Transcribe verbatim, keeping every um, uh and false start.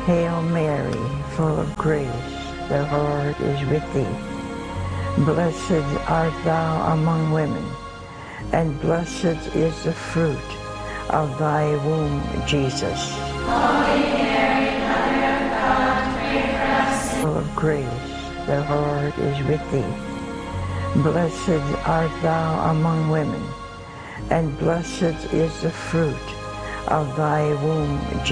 Hail Mary, full of grace, the Lord is with thee. Blessed art thou among women, and blessed is the fruit of thy womb, Jesus. Holy Mary, Mother of God, pray for us. Full of grace, the Lord is with thee. Blessed art thou among women, and blessed is the fruit of thy womb, Jesus.